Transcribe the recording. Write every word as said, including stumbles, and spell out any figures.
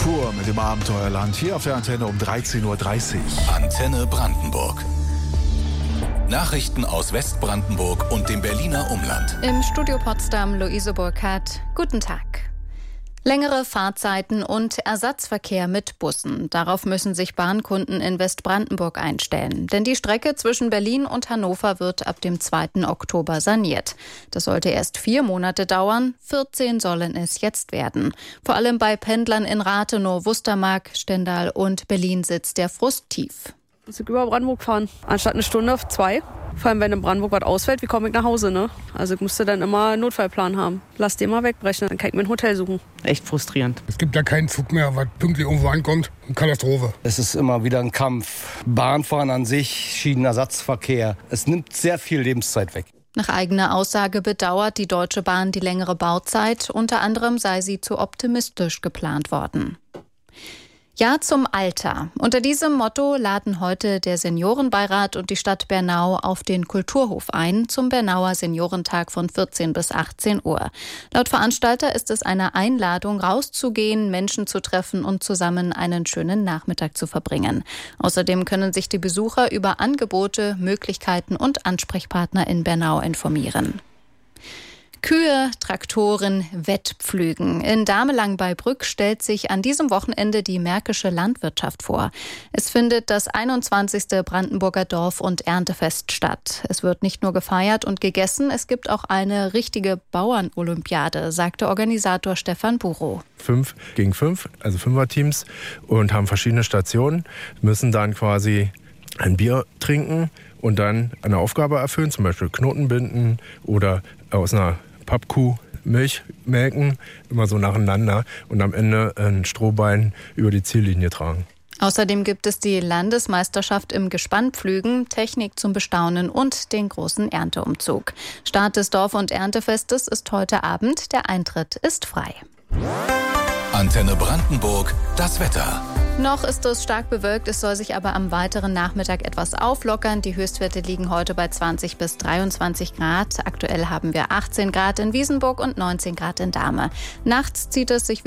Tour mit dem Abenteuerland hier auf der Antenne um dreizehn Uhr dreißig. Antenne Brandenburg. Nachrichten aus Westbrandenburg und dem Berliner Umland. Im Studio Potsdam Luise Burkhardt. Guten Tag. Längere Fahrzeiten und Ersatzverkehr mit Bussen. Darauf müssen sich Bahnkunden in Westbrandenburg einstellen. Denn die Strecke zwischen Berlin und Hannover wird ab dem zweiten Oktober saniert. Das sollte erst vier Monate dauern. vierzehn sollen es jetzt werden. Vor allem bei Pendlern in Rathenow, Wustermark, Stendal und Berlin sitzt der Frust tief. Ich muss über Brandenburg fahren, anstatt eine Stunde auf zwei. Vor allem, wenn in Brandenburg was ausfällt, wie komme ich nach Hause, ne? Also ich musste dann immer einen Notfallplan haben. Lass den mal wegbrechen, dann kann ich mir ein Hotel suchen. Echt frustrierend. Es gibt ja keinen Zug mehr, was pünktlich irgendwo ankommt. Eine Katastrophe. Es ist immer wieder ein Kampf. Bahnfahren an sich, Schienenersatzverkehr. Es nimmt sehr viel Lebenszeit weg. Nach eigener Aussage bedauert die Deutsche Bahn die längere Bauzeit. Unter anderem sei sie zu optimistisch geplant worden. Ja zum Alter. Unter diesem Motto laden heute der Seniorenbeirat und die Stadt Bernau auf den Kulturhof ein zum Bernauer Seniorentag von vierzehn bis achtzehn Uhr. Laut Veranstalter ist es eine Einladung, rauszugehen, Menschen zu treffen und zusammen einen schönen Nachmittag zu verbringen. Außerdem können sich die Besucher über Angebote, Möglichkeiten und Ansprechpartner in Bernau informieren. Kühe, Traktoren, Wettpflügen. In Damelang bei Brück stellt sich an diesem Wochenende die märkische Landwirtschaft vor. Es findet das einundzwanzigste Brandenburger Dorf- und Erntefest statt. Es wird nicht nur gefeiert und gegessen, es gibt auch eine richtige Bauernolympiade, sagte Organisator Stefan Burow. Fünf gegen fünf, also Fünferteams, und haben verschiedene Stationen, müssen dann quasi ein Bier trinken und dann eine Aufgabe erfüllen, zum Beispiel Knoten binden oder aus einer Pappkuh Milch melken, immer so nacheinander und am Ende ein Strohbein über die Ziellinie tragen. Außerdem gibt es die Landesmeisterschaft im Gespannpflügen, Technik zum Bestaunen und den großen Ernteumzug. Start des Dorf- und Erntefestes ist heute Abend, der Eintritt ist frei. Antenne Brandenburg, das Wetter. Noch ist es stark bewölkt, es soll sich aber am weiteren Nachmittag etwas auflockern. Die Höchstwerte liegen heute bei zwanzig bis dreiundzwanzig Grad. Aktuell haben wir achtzehn Grad in Wiesenburg und neunzehn Grad in Dahme. Nachts zieht es sich